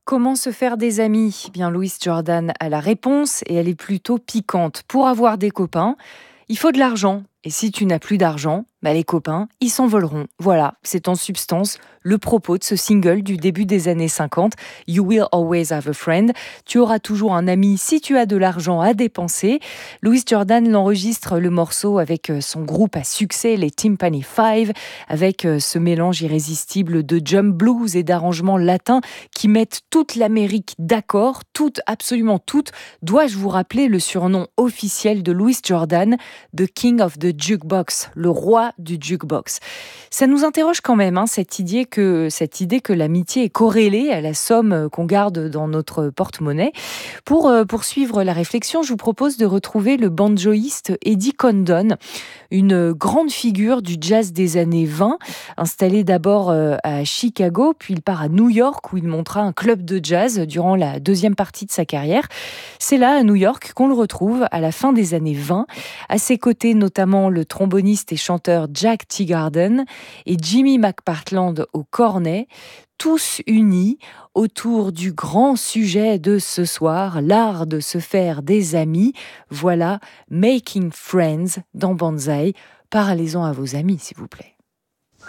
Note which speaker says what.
Speaker 1: Comment se faire des amis? Bien, Louise Jordan a la réponse et elle est plutôt piquante. Pour avoir des copains, il faut de l'argent. Et si tu n'as plus d'argent, les copains, ils s'envoleront. Voilà, c'est en substance le propos de ce single du début des années 50. You will always have a friend. Tu auras toujours un ami si tu as de l'argent à dépenser. Louise Jordan l'enregistre le morceau avec son groupe à succès, les Tympany Five, avec ce mélange irrésistible de jump blues et d'arrangements latins qui mettent toute l'Amérique d'accord, absolument toute. Dois-je vous rappeler le surnom officiel de Louise Jordan, The King of the Jukebox, le roi du jukebox. Ça nous interroge quand même, cette idée que l'amitié est corrélée à la somme qu'on garde dans notre porte-monnaie. Pour poursuivre la réflexion, je vous propose de retrouver le banjoïste Eddie Condon, une grande figure du jazz des années 20, installé d'abord à Chicago, puis il part à New York où il montra un club de jazz durant la deuxième partie de sa carrière. C'est là, à New York, qu'on le retrouve à la fin des années 20. À ses côtés, notamment le tromboniste et chanteur Jack Teagarden et Jimmy McPartland au cornet, tous unis autour du grand sujet de ce soir, l'art de se faire des amis. Voilà, Making Friends dans Banzai. Parlez-en à vos amis, s'il vous plaît.